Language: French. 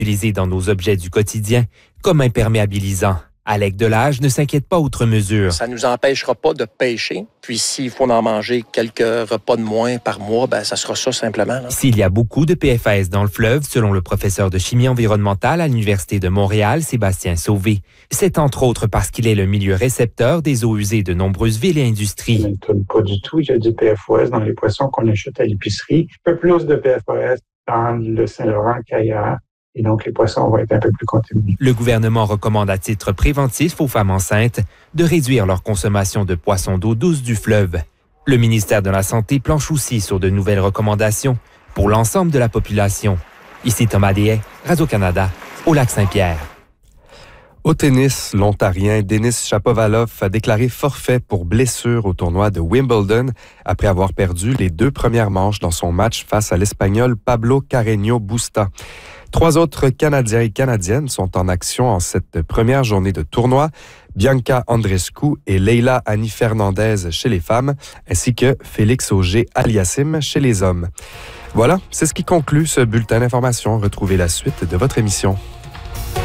utilisés dans nos objets du quotidien comme imperméabilisants. Alec Delage ne s'inquiète pas outre mesure. Ça ne nous empêchera pas de pêcher. Puis s'il faut en manger quelques repas de moins par mois, ça sera ça simplement. Là. S'il y a beaucoup de PFAS dans le fleuve, selon le professeur de chimie environnementale à l'Université de Montréal, Sébastien Sauvé, c'est entre autres parce qu'il est le milieu récepteur des eaux usées de nombreuses villes et industries. Ça ne tourne pas du tout. Il y a du PFOS dans les poissons qu'on achète à l'épicerie. Un peu plus de PFOS dans le Saint-Laurent qu'ailleurs. Et donc, les poissons vont être un peu plus contaminés. Le gouvernement recommande à titre préventif aux femmes enceintes de réduire leur consommation de poissons d'eau douce du fleuve. Le ministère de la Santé planche aussi sur de nouvelles recommandations pour l'ensemble de la population. Ici Thomas Deshaies, Radio-Canada, au Lac-Saint-Pierre. Au tennis, l'Ontarien Denis Shapovalov a déclaré forfait pour blessure au tournoi de Wimbledon après avoir perdu les 2 premières manches dans son match face à l'Espagnol Pablo Carreño Busta. 3 autres Canadiens et Canadiennes sont en action en cette première journée de tournoi. Bianca Andreescu et Leila Annie Fernandez chez les femmes, ainsi que Félix Auger-Aliassime chez les hommes. Voilà, c'est ce qui conclut ce bulletin d'information. Retrouvez la suite de votre émission.